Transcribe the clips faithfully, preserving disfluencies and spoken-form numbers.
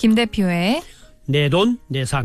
김 대표의 내돈내산.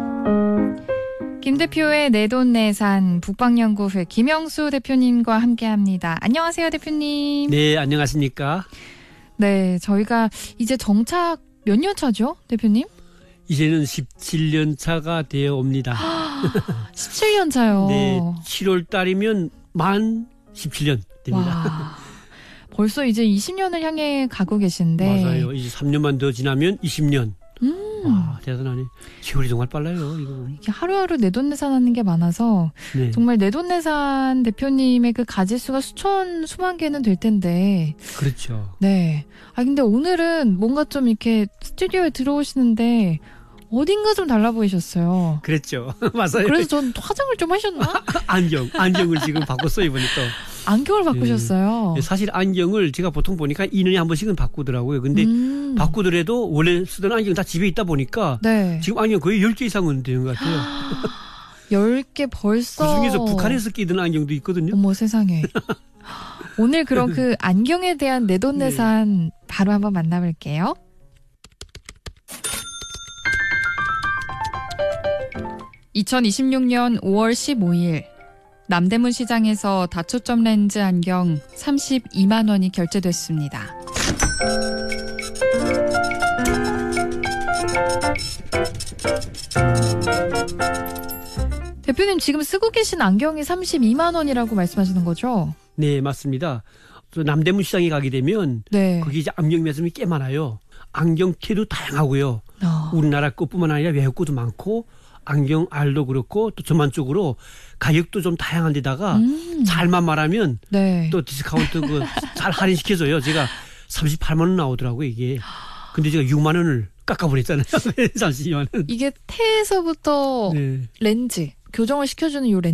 김 대표의 내돈내산 북방연구회 김영수 대표님과 함께합니다. 안녕하세요, 대표님. 네, 안녕하십니까? 네, 저희가 이제 정착 몇 년 차죠, 대표님? 이제는 십칠 년 차가 되어 옵니다. 십칠 년 차요. 네, 칠월 달이면 만 십칠 년 됩니다. 와, 벌써 이제 이십 년을 향해 가고 계신데. 맞아요. 이제 삼 년만 더 지나면 이십 년. 음. 와, 대단하네. 세월이 정말 빨라요. 이거. 이게 하루하루 내돈내산하는 게 많아서 네. 정말 내돈내산 대표님의 그 가지수가 수천 수만 개는 될 텐데. 그렇죠. 네. 아 근데 오늘은 뭔가 좀 이렇게 스튜디오에 들어오시는데 어딘가 좀 달라 보이셨어요. 그랬죠. 맞아요. 그래서 전 화장을 좀 하셨나? 안경, 안경을 지금 바꿨어요, 이번에 또. 안경을 바꾸셨어요. 네, 사실 안경을 제가 보통 보니까 이 년에 한 번씩은 바꾸더라고요. 근데 음. 바꾸더라도 원래 쓰던 안경 다 집에 있다 보니까 네. 지금 안경 거의 열 개 이상은 되는 것 같아요. 열 개 벌써. 그중에서 북한에서 끼던 안경도 있거든요. 어머 세상에. 오늘 그럼 그 안경에 대한 내돈내산 네. 바로 한번 만나볼게요. 이천이십육 년 오월 십오일 남대문 시장에서 다초점 렌즈 안경 삼십이만 원이 결제됐습니다. 대표님 지금 쓰고 계신 안경이 삼십이만 원이라고 말씀하시는 거죠? 네, 맞습니다. 또 남대문 시장에 가게 되면 네. 거기 이제 안경 매점이 꽤 많아요. 안경테도 다양하고요. 어. 우리나라 것뿐만 아니라 외국 것도 많고 안경 알도 그렇고 또 전반적으로 가격도 좀 다양한 데다가 음. 잘만 말하면 네. 또 디스카운트 그 잘 할인시켜줘요. 제가 삼십팔만 원 나오더라고요, 이게. 근데 제가 육만 원을 깎아버렸잖아요. 삼십이만 원. 이게 태에서부터 네. 렌즈, 교정을 시켜주는 요 렌즈